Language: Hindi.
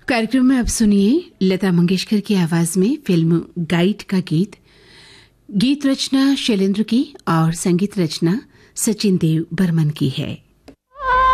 कार्यक्रम में अब सुनिए लता मंगेशकर की आवाज में फिल्म गाइड का गीत रचना शैलेंद्र की और संगीत रचना सचिन देव बर्मन की है।